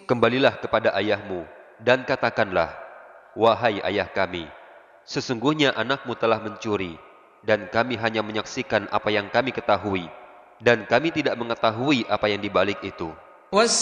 Kembalilah kepada ayahmu dan katakanlah, wahai ayah kami, sesungguhnya anakmu telah mencuri, dan kami hanya menyaksikan apa yang kami ketahui, dan kami tidak mengetahui apa yang di balik itu.